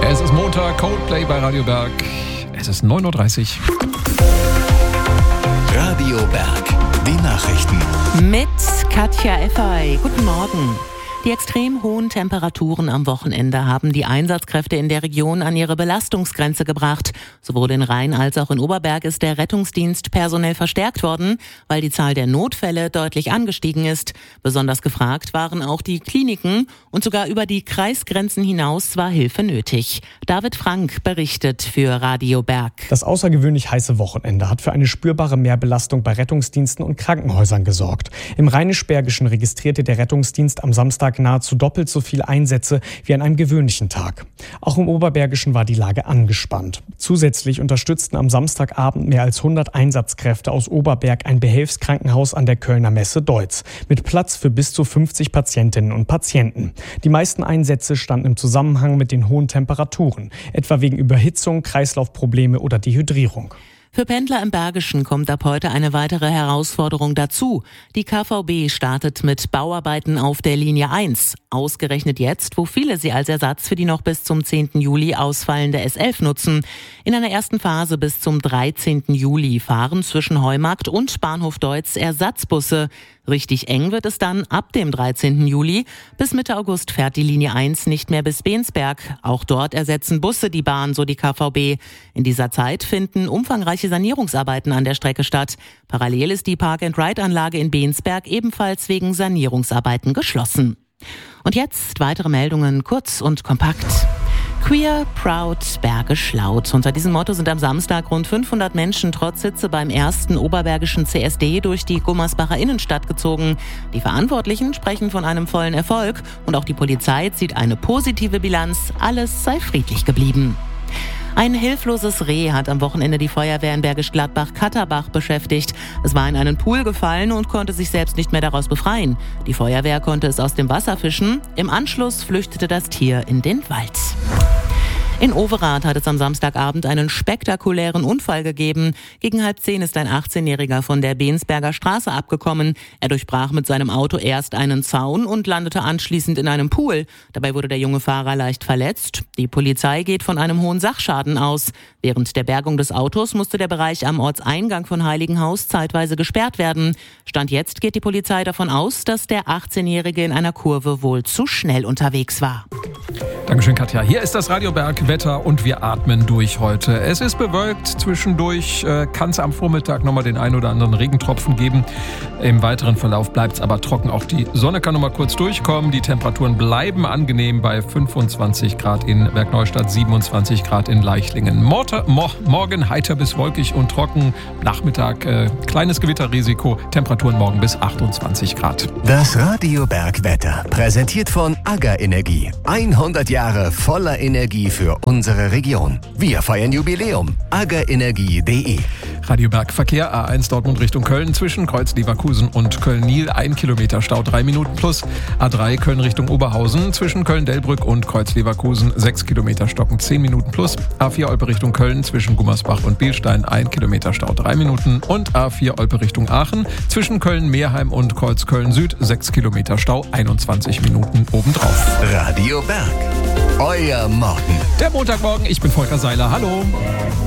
Es ist Montag, Coldplay bei Radio Berg. Es ist 9.30 Uhr. Radio Berg, die Nachrichten. Mit Katja Effey. Guten Morgen. Die extrem hohen Temperaturen am Wochenende haben die Einsatzkräfte in der Region an ihre Belastungsgrenze gebracht. Sowohl in Rhein als auch in Oberberg ist der Rettungsdienst personell verstärkt worden, weil die Zahl der Notfälle deutlich angestiegen ist. Besonders gefragt waren auch die Kliniken und sogar über die Kreisgrenzen hinaus war Hilfe nötig. David Frank berichtet für Radio Berg. Das außergewöhnlich heiße Wochenende hat für eine spürbare Mehrbelastung bei Rettungsdiensten und Krankenhäusern gesorgt. Im Rheinisch-Bergischen registrierte der Rettungsdienst am Samstag nahezu doppelt so viele Einsätze wie an einem gewöhnlichen Tag. Auch im Oberbergischen war die Lage angespannt. Zusätzlich unterstützten am Samstagabend mehr als 100 Einsatzkräfte aus Oberberg ein Behelfskrankenhaus an der Kölner Messe Deutz mit Platz für bis zu 50 Patientinnen und Patienten. Die meisten Einsätze standen im Zusammenhang mit den hohen Temperaturen, etwa wegen Überhitzung, Kreislaufprobleme oder Dehydrierung. Für Pendler im Bergischen kommt ab heute eine weitere Herausforderung dazu. Die KVB startet mit Bauarbeiten auf der Linie 1. Ausgerechnet jetzt, wo viele sie als Ersatz für die noch bis zum 10. Juli ausfallende S11 nutzen. In einer ersten Phase bis zum 13. Juli fahren zwischen Heumarkt und Bahnhof Deutz Ersatzbusse. Richtig eng wird es dann ab dem 13. Juli. Bis Mitte August fährt die Linie 1 nicht mehr bis Bensberg. Auch dort ersetzen Busse die Bahn, so die KVB. In dieser Zeit finden umfangreiche Sanierungsarbeiten an der Strecke statt. Parallel ist die Park-and-Ride-Anlage in Bensberg ebenfalls wegen Sanierungsarbeiten geschlossen. Und jetzt weitere Meldungen, kurz und kompakt. Queer, Proud, Bergisch Laut. Unter diesem Motto sind am Samstag rund 500 Menschen trotz Hitze beim ersten oberbergischen CSD durch die Gummersbacher Innenstadt gezogen. Die Verantwortlichen sprechen von einem vollen Erfolg und auch die Polizei zieht eine positive Bilanz. Alles sei friedlich geblieben. Ein hilfloses Reh hat am Wochenende die Feuerwehr in Bergisch Gladbach-Katterbach beschäftigt. Es war in einen Pool gefallen und konnte sich selbst nicht mehr daraus befreien. Die Feuerwehr konnte es aus dem Wasser fischen. Im Anschluss flüchtete das Tier in den Wald. In Overath hat es am Samstagabend einen spektakulären Unfall gegeben. Gegen 9:30 ist ein 18-Jähriger von der Bensberger Straße abgekommen. Er durchbrach mit seinem Auto erst einen Zaun und landete anschließend in einem Pool. Dabei wurde der junge Fahrer leicht verletzt. Die Polizei geht von einem hohen Sachschaden aus. Während der Bergung des Autos musste der Bereich am Ortseingang von Heiligenhaus zeitweise gesperrt werden. Stand jetzt geht die Polizei davon aus, dass der 18-Jährige in einer Kurve wohl zu schnell unterwegs war. Dankeschön, Katja. Hier ist das Radio Berg Wetter und wir atmen durch heute. Es ist bewölkt, zwischendurch kann es am Vormittag nochmal den einen oder anderen Regentropfen geben. Im weiteren Verlauf bleibt es aber trocken. Auch die Sonne kann nochmal kurz durchkommen. Die Temperaturen bleiben angenehm bei 25 Grad in Bergneustadt, 27 Grad in Leichlingen. Morgen heiter bis wolkig und trocken. Nachmittag kleines Gewitterrisiko. Temperaturen morgen bis 28 Grad. Das Radio Berg Wetter, präsentiert von AGA Energie. 100 Jahre voller Energie für unsere Region. Wir feiern Jubiläum. agaenergie.de. Radio Berg Verkehr, A1 Dortmund Richtung Köln, zwischen Kreuz Leverkusen und Köln-Niel, 1 Kilometer Stau, 3 Minuten plus. A3 Köln Richtung Oberhausen, zwischen Köln-Delbrück und Kreuz Leverkusen, 6 Kilometer Stocken, 10 Minuten plus. A4 Olpe Richtung Köln, zwischen Gummersbach und Bielstein, 1 Kilometer Stau, 3 Minuten. Und A4 Olpe Richtung Aachen, zwischen Köln-Meerheim und Kreuz Köln-Süd, 6 Kilometer Stau, 21 Minuten obendrauf. Radio Berg, euer Morgen. Der Montagmorgen, ich bin Volker Seiler, hallo.